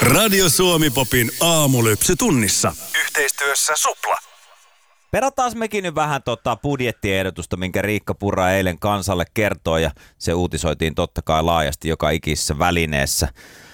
Radio Suomi-popin aamulypsy tunnissa. Yhteistyössä Supla. Perataan mekin nyt vähän budjettiehdotusta, minkä Riikka Purra eilen kansalle kertoi, ja se uutisoitiin totta kai laajasti joka ikisessä välineessä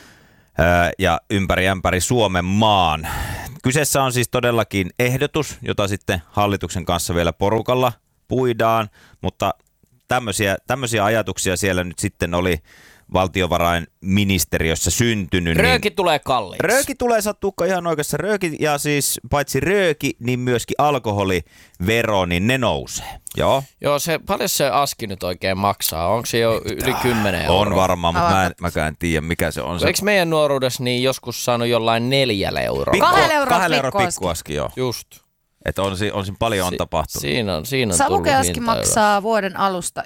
ja ympäri Suomen maan. Kyseessä on siis todellakin ehdotus, jota sitten hallituksen kanssa vielä porukalla puidaan, mutta tämmöisiä ajatuksia siellä nyt sitten oli valtiovarainministeriössä syntynyt. Rööki tulee kalliiksi. Rööki tulee, sattuukka ihan oikeassa. Rööki ja siis paitsi rööki, niin myöskin alkoholivero, niin ne nousee. Joo, paljon se aski nyt oikein maksaa? Onko se jo yli 10 euroa? On varmaan, mutta mäkään tiedä mikä se on. Eikö meidän nuoruudessa niin joskus saanut jollain 4 euroa? 2 euroa pikkuaski, joo. Just. Että on siinä paljon on tapahtunut. Siinä on savukeaski maksaa vuoden alusta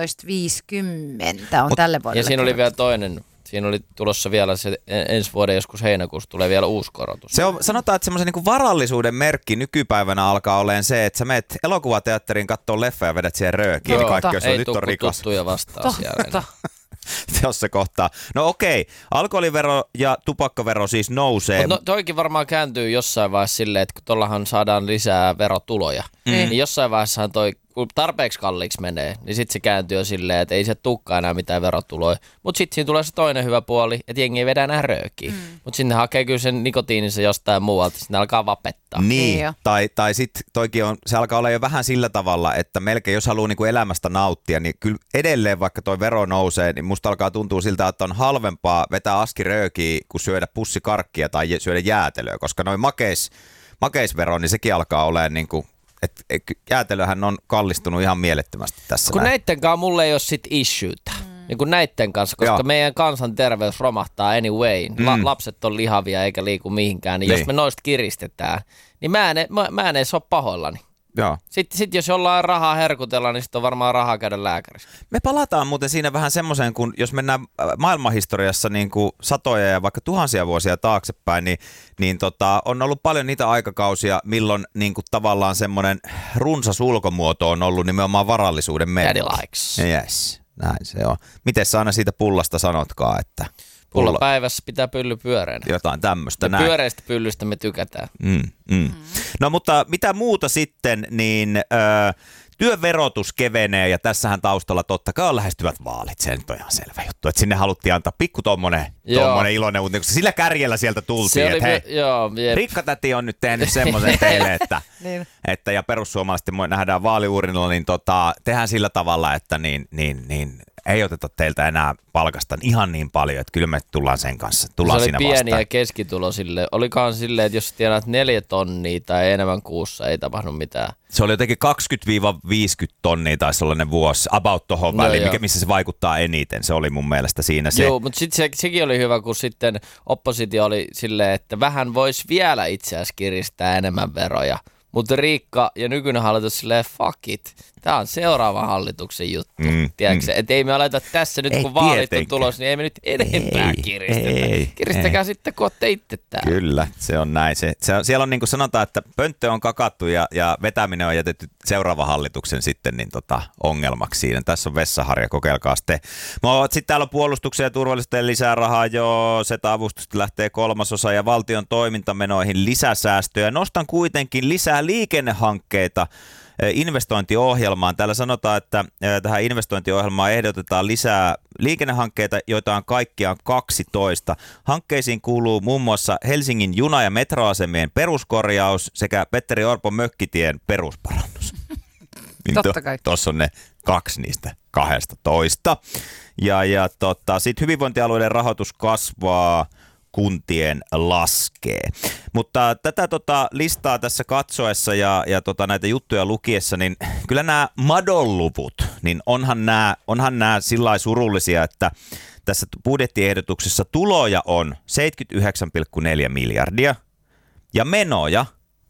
11,50 on tälle vuodelle. Ja siinä oli vielä toinen. Siinä oli tulossa vielä se ensi vuoden joskus heinäkuussa tulee vielä uusi korotus. Se on, sanotaan, että semmoisen niin varallisuuden merkki nykypäivänä alkaa olemaan se, että sä menet elokuvateatteriin katsoa leffa ja vedät siihen röökiin. Niin kaikki, jos nyt on rikas. Tuttuja vastaan siellä. Jos se kohtaa. No okei, alkoholivero ja tupakkavero siis nousee. No toikin varmaan kääntyy jossain vaiheessa silleen, että kun tuollahan saadaan lisää verotuloja, niin jossain vaiheessahan kun tarpeeksi kalliiksi menee, niin sitten se kääntyy jo silleen, että ei se tukkaa enää mitään verotuloja. Mutta sitten siinä tulee se toinen hyvä puoli, että jengi ei vedä enää röökiä. Mutta sinne hakee kyllä sen nikotiininsa jostain muualta, sitten alkaa vapettaa. Niin, tai sitten toikin on, se alkaa olla jo vähän sillä tavalla, että melkein jos haluaa niinku elämästä nauttia, niin kyllä edelleen vaikka toi vero nousee, niin musta alkaa tuntua siltä, että on halvempaa vetää aski röökiä kuin syödä pussikarkkia tai syödä jäätelöä, koska noin makeisvero, niin sekin alkaa olemaan niinku, että jäätelöhän on kallistunut ihan mielettömästi tässä. Kun näitten kanssa mulla ei ole sit issuetä. Niin kuin näitten kanssa, koska meidän kansanterveys romahtaa anyway. Lapset on lihavia eikä liiku mihinkään. Niin jos me noista kiristetään, niin mä en edes ole pahoillani. Joo. Sitten jos jollain rahaa herkutella, niin sitten on varmaan rahaa käydä lääkärissä. Me palataan muuten siinä vähän semmoiseen, kun jos mennään maailmanhistoriassa niin kuin satoja ja vaikka tuhansia vuosia taaksepäin, niin on ollut paljon niitä aikakausia, milloin niin kuin tavallaan semmoinen runsas ulkomuoto on ollut nimenomaan varallisuuden merkki. Daddy likes. Yes, näin se on. Miten sä aina siitä pullasta sanotkaan, että... Pulla päivässä pitää pylly pyöreänä. Jotain tämmöistä. Pyöreistä pyllystä me tykätään. No mutta mitä muuta sitten, niin työn verotus kevenee ja tässähän taustalla totta kai on lähestyvät vaalit. Se nyt on ihan selvä juttu, että sinne haluttiin antaa pikku tommonen iloinen uutinen, koska sillä kärjellä sieltä tultiin, että hei, Rikkatäti on nyt tehnyt semmoisen teille, että ja perussuomalaiset nähdään vaaliuurinilla, niin tehdään sillä tavalla, että niin ei oteta teiltä enää palkasta ihan niin paljon, että kyllä me tullaan sen kanssa. Tullaan se oli siinä pieni vastaan. Ja keskitulo sille. Olikohan silleen, että jos tienaat 4 tonnia tai enemmän kuussa, ei tapahdu mitään. Se oli jotenkin 20-50 tonnia taisi olla ne vuosi, about tohon väliin, missä se vaikuttaa eniten. Se oli mun mielestä siinä se. Joo, mutta sitten sekin oli hyvä, kun sitten oppositio oli silleen, että vähän voisi vielä itse asiassa kiristää enemmän veroja. Mutta Riikka ja nykyinen hallitus silleen, fuck it. Tämä on seuraavan hallituksen juttu. Tiedätkö? Että ei me aleta tässä nyt, kun vaalit on tulos, niin ei me nyt enempää kiristetä. Kiristäkää sitten, kun olette itse täällä. Kyllä, se on näin. Siellä on niin kuin sanotaan, että pönttö on kakattu ja vetäminen on jätetty seuraavan hallituksen sitten niin ongelmaksi siinä. Tässä on vessaharja, kokeilkaa sitten. Sitten täällä on puolustuksen ja turvallisuuteen lisää rahaa jo. SETA-avustusta lähtee 1/3 ja valtion toimintamenoihin lisäsäästöjä. Nostan kuitenkin lisää liikennehankkeita investointiohjelmaan. Täällä sanotaan, että tähän investointiohjelmaan ehdotetaan lisää liikennehankkeita, joita on kaikkiaan 12. Hankkeisiin kuuluu muun muassa Helsingin juna- ja metroasemien peruskorjaus sekä Petteri Orpon mökkitien perusparannus. Totta kai. Tuossa on ne 2 niistä 12. Ja sitten hyvinvointialueiden rahoitus kasvaa, kuntien laskee. Mutta tätä listaa tässä katsoessa ja näitä juttuja lukiessa, niin kyllä nämä madonluvut, niin onhan nämä sillä lailla surullisia, että tässä budjettiehdotuksessa tuloja on 79,4 miljardia ja menoja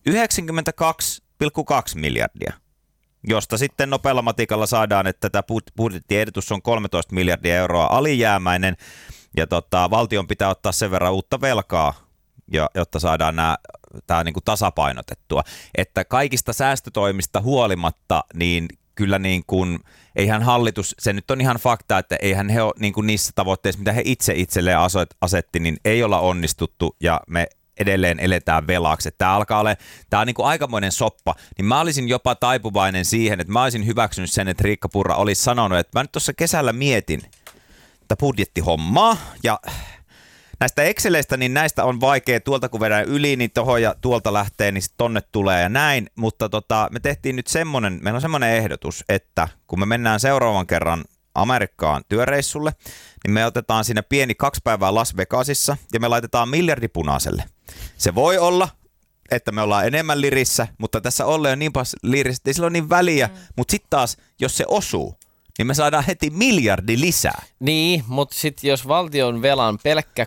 92,2 miljardia, josta sitten nopealla matikalla saadaan, että tämä budjettiehdotus on 13 miljardia euroa alijäämäinen. Ja valtion pitää ottaa sen verran uutta velkaa, jotta saadaan tämä niin kuin tasapainotettua. Että kaikista säästötoimista huolimatta, niin kyllä niin kuin, eihän hallitus, se nyt on ihan fakta, että eihän he ole niin kuin niissä tavoitteissa, mitä he itselleen asetti, niin ei olla onnistuttu ja me edelleen eletään velaksi. Tämä on niin kuin aikamoinen soppa, niin mä olisin jopa taipuvainen siihen, että mä olisin hyväksynyt sen, että Riikka Purra olisi sanonut, että mä nyt tuossa kesällä mietin tätä budjettihommaa ja näistä Exceleistä, niin näistä on vaikea, tuolta kun vedään yli, niin tohon ja tuolta lähtee, niin sitten tonne tulee ja näin, mutta me tehtiin nyt meillä on semmoinen ehdotus, että kun me mennään seuraavan kerran Amerikkaan työreissulle, niin me otetaan siinä pieni 2 päivää Las Vegasissa ja me laitetaan miljardi punaiselle. Se voi olla, että me ollaan enemmän lirissä, mutta tässä ollaan jo niin paljon lirissä, että ei sillä ole niin väliä, mutta sitten taas, jos se osuu, niin me saadaan heti miljardi lisää. Niin, mutta sitten jos valtion velan pelkkä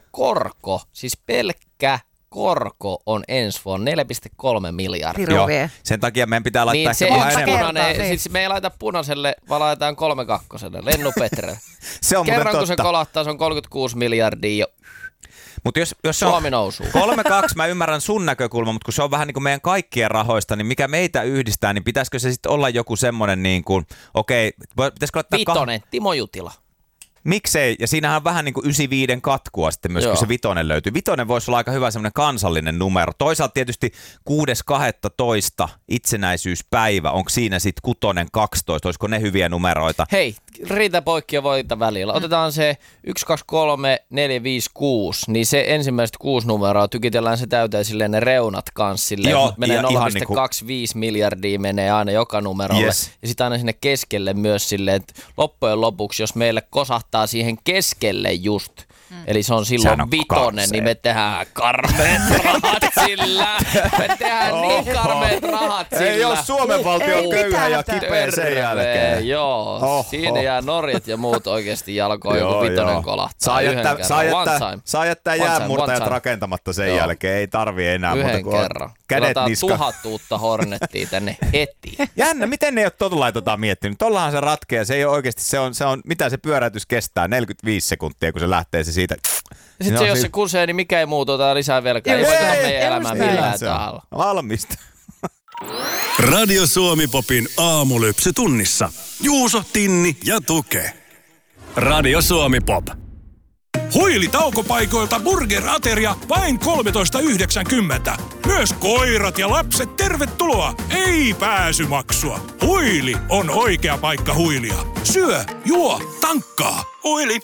korko on ensi vuonna 4,3 miljardia. Joo, sen takia meidän pitää laittaa niin ehkä vähän enemmän. Siis me ei laita punaiselle, vaan laitetaan 3,2. Lennu Petre. Se on kerran kun totta. se kolahtaa, se on 36 miljardia. Mutta jos Suomi nousuu. 3,2, mä ymmärrän sun näkökulma, mutta kun se on vähän niin kuin meidän kaikkien rahoista, niin mikä meitä yhdistää, niin pitäisikö se sitten olla joku semmoinen niin kuin, pitäisikö laittaa... Vitonen, Timo Jutila. Miksei? Ja siinähän on vähän niin kuin 95 katkua sitten myös, kun se vitonen löytyy. Vitonen voisi olla aika hyvä semmoinen kansallinen numero. Toisaalta tietysti 6.12. itsenäisyyspäivä, onko siinä sitten 6, 12, olisiko ne hyviä numeroita? Hei, riitä poikki ja voita välillä. Otetaan se 1, 2, 3, 4, 5, 6, niin se ensimmäiset 6 numeroa tykitellään se täyteen silleen ne reunat kanssa silleen, Joo, mutta menee 0,25 niin miljardia menee aina joka numerolle. Yes. Ja sitten aina sinne keskelle myös silleen, että loppujen lopuksi, jos meille kosahtaa siihen keskelle just, eli se on silloin vitonen, niin me tehdään karmeet rahat sillä. Me tehdään niin karmeet rahat sillä. Ei ole Suomen valtion köyhä ja kipeä sen jälkeen. Joo, siinä jää Norjat ja muut oikeasti jalkoon, joku vitonen kolahtaa. Saa jättää jäänmurtajat rakentamatta sen jälkeen, ei tarvii enää yhden muuta kuin kerran. kädet niska. 1000 uutta Hornettia tänne heti. Jännä, miten ne ei ole tollain miettinyt? Tollahan se ratkeaa, se ei ole oikeasti, se on, mitä se pyöräytys kestää, 45 sekuntia, kun se lähtee se siitä. Ja sitten se, jos se kusee, niin mikä ei muutu, otetaan lisää velkaa. Ei voitetaan meidän elämään millään tahalla. Valmista. Radio Suomi Popin aamulypsy tunnissa. Juuso, Tinni ja Tuke. Radio Suomi Pop. Huili taukopaikoilta burger-ateria vain 13,90. Myös koirat ja lapset tervetuloa. Ei pääsymaksua. Huili on oikea paikka huilia. Syö, juo, tankkaa. Huili.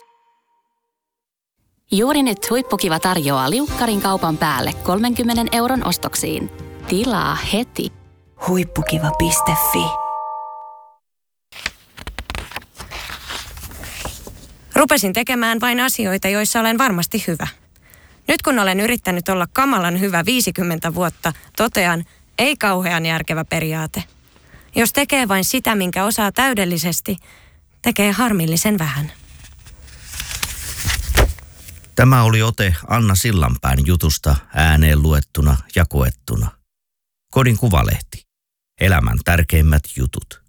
Juuri nyt Huippukiva tarjoaa liukkarin kaupan päälle 30 € ostoksiin. Tilaa heti. Huippukiva.fi. Rupesin tekemään vain asioita, joissa olen varmasti hyvä. Nyt kun olen yrittänyt olla kamalan hyvä 50 vuotta, totean, ei kauhean järkevä periaate. Jos tekee vain sitä, minkä osaa täydellisesti, tekee harmillisen vähän. Tämä oli ote Anna Sillanpään jutusta ääneen luettuna ja koettuna. Kodin Kuvalehti. Elämän tärkeimmät jutut.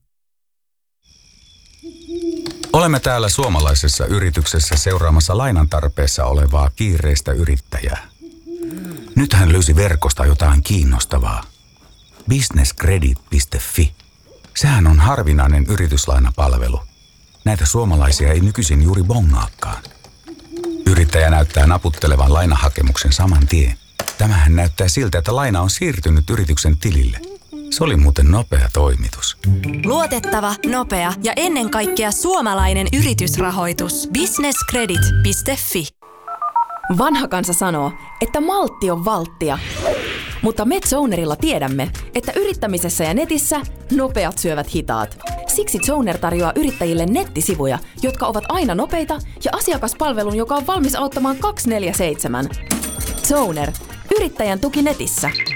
Olemme täällä suomalaisessa yrityksessä seuraamassa lainan tarpeessa olevaa kiireistä yrittäjää. Nyt hän löysi verkosta jotain kiinnostavaa. Businesscredit.fi. Sehän on harvinainen yrityslainapalvelu. Näitä suomalaisia ei nykyisin juuri bongaakaan. Yrittäjä näyttää naputtelevan lainahakemuksen saman tien. Tämähän näyttää siltä, että laina on siirtynyt yrityksen tilille. Se oli muuten nopea toimitus. Luotettava, nopea ja ennen kaikkea suomalainen yritysrahoitus. Businesscredit.fi. Vanha kansa sanoo, että maltti on valttia. Mutta MedZonerilla tiedämme, että yrittämisessä ja netissä nopeat syövät hitaat. Siksi Zoner tarjoaa yrittäjille nettisivuja, jotka ovat aina nopeita ja asiakaspalvelun, joka on valmis auttamaan 24/7. Zoner. Yrittäjän tuki netissä.